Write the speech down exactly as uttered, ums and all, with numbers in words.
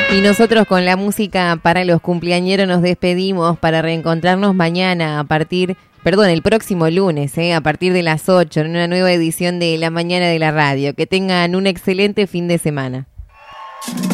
Y nosotros con la música para los cumpleañeros nos despedimos para reencontrarnos mañana a partir, perdón, el próximo lunes, eh, a partir de las ocho en una nueva edición de La Mañana de la Radio. Que tengan un excelente fin de semana.